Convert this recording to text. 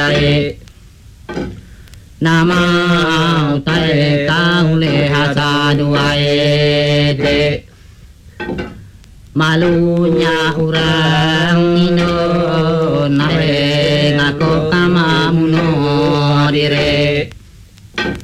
nama utai kau leha saduai te malunya orang Indo nahe ngako kama muno dire